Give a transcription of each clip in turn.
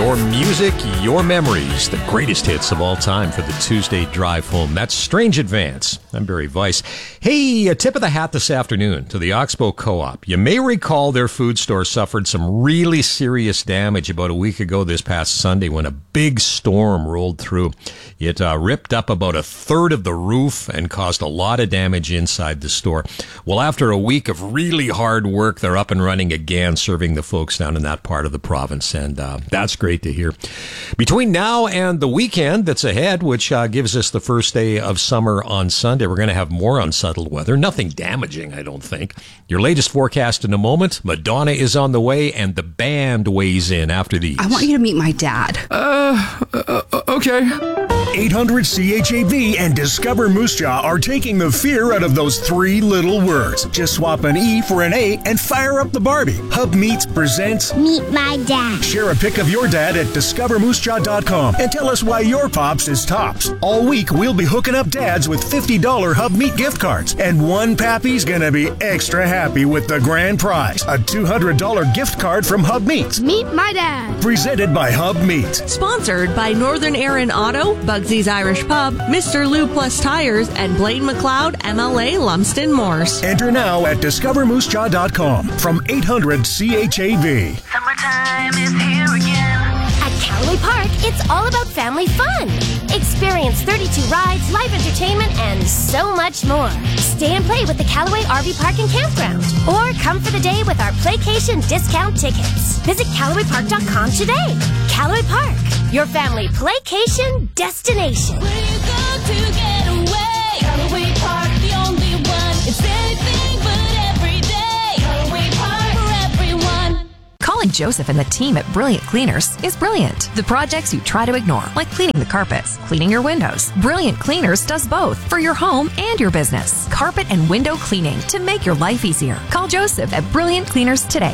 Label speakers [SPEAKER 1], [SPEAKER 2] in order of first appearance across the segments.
[SPEAKER 1] Your music, your memories, the greatest hits of all time for the Tuesday drive home. That's Strange Advance. I'm Barry Weiss. Hey, a tip of the hat this afternoon to the Oxbow Co-op. You may recall their food store suffered some really serious damage about a week ago this past Sunday when a big storm rolled through. It ripped up about a third of the roof and caused a lot of damage inside the store. Well, after a week of really hard work, they're up and running again, serving the folks down in that part of the province, and that's great to hear. Between now and the weekend that's ahead, which gives us the first day of summer on Sunday, we're going to have more unsettled weather. Nothing damaging, I don't think. Your latest forecast in a moment. Madonna is on the way, and the band weighs in after these.
[SPEAKER 2] I want you to meet my dad.
[SPEAKER 3] Okay.
[SPEAKER 4] 800-CHAB and Discover Moose Jaw are taking the fear out of those three little words. Just swap an E for an A and fire up the Barbie. Hub Meats presents
[SPEAKER 5] Meet My Dad.
[SPEAKER 4] Share a pic of your dad at discovermoosejaw.com and tell us why your pops is tops. All week, we'll be hooking up dads with $50 Hub Meat gift cards, and one pappy's gonna be extra happy with the grand prize, a $200 gift card from Hub Meats.
[SPEAKER 5] Meet My Dad.
[SPEAKER 4] Presented by Hub Meats.
[SPEAKER 6] Sponsored by Northern Aaron Auto, Bugsy's Irish Pub, Mr. Lou Plus Tires, and Blaine McLeod, MLA Lumsden Morse.
[SPEAKER 4] Enter now at discovermoosejaw.com from 800-CHAB.
[SPEAKER 7] Summertime is here again.
[SPEAKER 8] At Callaway Park, it's all about family fun. Experience 32 rides, live entertainment, and so much more. Stay and play with the Callaway RV Park and Campground. Or come for the day with our Playcation discount tickets. Visit CallawayPark.com today. Callaway Park, your family playcation destination.
[SPEAKER 7] Where you go to get away? Callaway Park, the only one. It's anything but every day. Callaway Park for everyone.
[SPEAKER 9] Calling Joseph and the team at Brilliant Cleaners is brilliant. The projects you try to ignore, like cleaning the carpets, cleaning your windows. Brilliant Cleaners does both for your home and your business. Carpet and window cleaning to make your life easier. Call Joseph at Brilliant Cleaners today,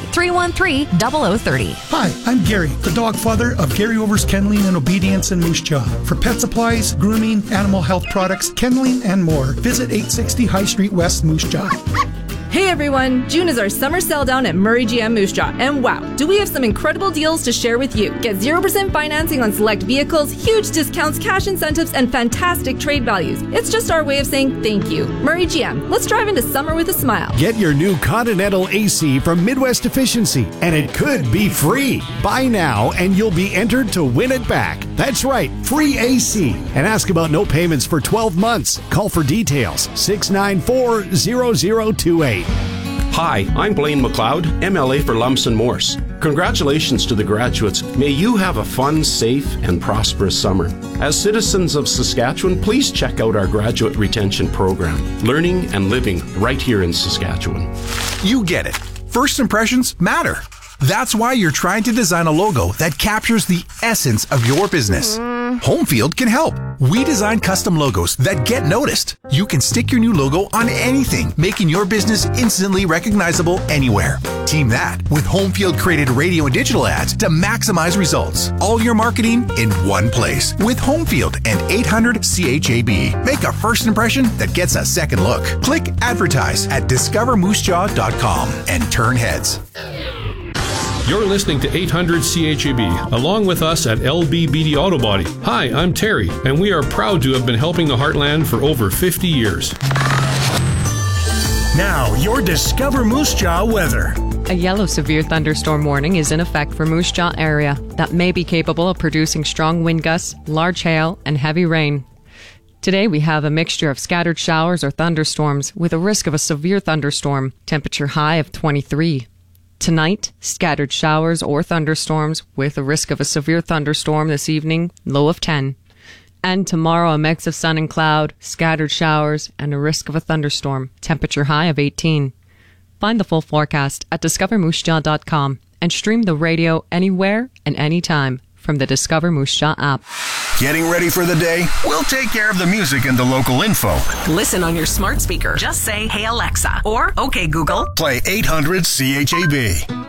[SPEAKER 9] 313-0030.
[SPEAKER 10] Hi, I'm Gary, the dog father of Gary Overs Kenneling and Obedience in Moose Jaw. For pet supplies, grooming, animal health products, kenneling, and more, visit 860 High Street West, Moose Jaw.
[SPEAKER 11] Hey everyone, June is our summer sell down at Murray GM Moose Jaw, and wow, do we have some incredible deals to share with you. Get 0% financing on select vehicles, huge discounts, cash incentives, and fantastic trade values. It's just our way of saying thank you. Murray GM, let's drive into summer with a smile.
[SPEAKER 12] Get your new Continental AC from Midwest Efficiency, and it could be free. Buy now and you'll be entered to win it back. That's right, free AC. And ask about no payments for 12 months. Call for details, 694-0028.
[SPEAKER 13] Hi, I'm Blaine McLeod, MLA for Lumsden Morse. Congratulations to the graduates. May you have a fun, safe, and prosperous summer. As citizens of Saskatchewan, please check out our graduate retention program, learning and living right here in Saskatchewan.
[SPEAKER 14] You get it. First impressions matter. That's why you're trying to design a logo that captures the essence of your business. Homefield can help. We design custom logos that get noticed. You can stick your new logo on anything, making your business instantly recognizable anywhere. Team that with Homefield created radio and digital ads to maximize results. All your marketing in one place. With Homefield and 800-CHAB. Make a first impression that gets a second look. Click advertise at discovermoosejaw.com and turn heads.
[SPEAKER 15] You're listening to 800-CHAB, along with us at LBBD Auto Body. Hi, I'm Terry, and we are proud to have been helping the Heartland for over 50 years.
[SPEAKER 4] Now, your Discover Moose Jaw weather.
[SPEAKER 16] A yellow severe thunderstorm warning is in effect for Moose Jaw area that may be capable of producing strong wind gusts, large hail, and heavy rain. Today we have a mixture of scattered showers or thunderstorms with a risk of a severe thunderstorm, temperature high of 23. Tonight, scattered showers or thunderstorms with a risk of a severe thunderstorm this evening, low of 10. And tomorrow, a mix of sun and cloud, scattered showers, and a risk of a thunderstorm, temperature high of 18. Find the full forecast at discovermoosejaw.com and stream the radio anywhere and anytime from the Discover Moose Jaw app.
[SPEAKER 4] Getting ready for the day? We'll take care of the music and the local info.
[SPEAKER 17] Listen on your smart speaker. Just say, "Hey Alexa," or "Okay Google."
[SPEAKER 4] Play 800-CHAB.